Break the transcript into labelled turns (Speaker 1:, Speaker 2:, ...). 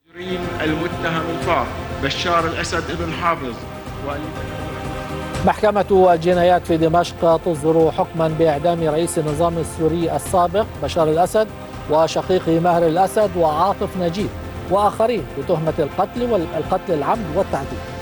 Speaker 1: المتهم الفار بشار الأسد بن حافظ.
Speaker 2: محكمة الجنايات في دمشق تصدر حكما بإعدام رئيس النظام السوري السابق بشار الأسد وشقيقه ماهر الأسد وعاطف نجيب وآخرين بتهمة القتل والقتل العمد والتعذيب.